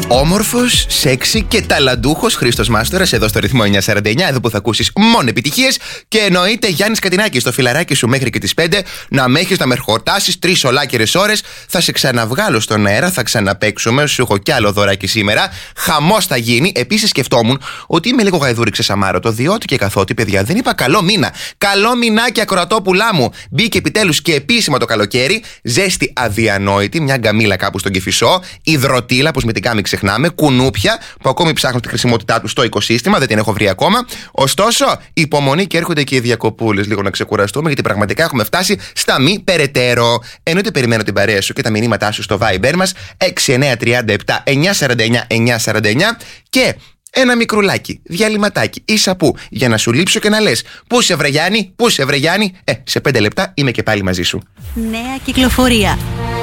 Όμορφος, σεξι και ταλαντούχος Χρήστος Μάστορας εδώ στο ρυθμό 949, εδώ που θα ακούσεις μόνο επιτυχίες. Και εννοείται Γιάννης Κατινάκης, το φιλαράκι σου μέχρι και τις 5. Να με έχεις να με χορτάσεις 3 ολάκερες ώρες. Θα σε ξαναβγάλω στον αέρα, θα ξαναπαίξουμε. Σου έχω κι άλλο δωράκι σήμερα. Χαμός θα γίνει. Επίσης σκεφτόμουν ότι είμαι λίγο γαϊδούρη ξεσαμάρωτο, διότι και καθότι, παιδιά, δεν είπα καλό μήνα. Καλό μηνάκι, ακροατόπουλά μου. Μπήκε επιτέλους και επίσημα το καλοκαίρι. Ζέστη αδιανόητη, μια γκαμίλα κάπου στον Κηφισό. Υδροτήλα, πως με την κάμη ξεχνάμε. Κουνούπια που ακόμη ψάχνουν τη χρησιμότητά του στο οικοσύστημα, δεν την έχω βρει ακόμα. Ωστόσο, υπομονή και έρχονται και οι διακοπούλες λίγο να ξεκουραστούμε, γιατί πραγματικά έχουμε φτάσει στα μη περαιτέρω. Εννοείται περιμένω την παρέα σου και τα μηνύματά σου στο Viber μας 6937 949 949 και ένα μικρουλάκι, διαλυματάκι, ίσα που, για να σου λείψω και να λες πού σε βρε Γιάννη, σε 5 λεπτά είμαι και πάλι μαζί σου. Νέα κυκλοφορία.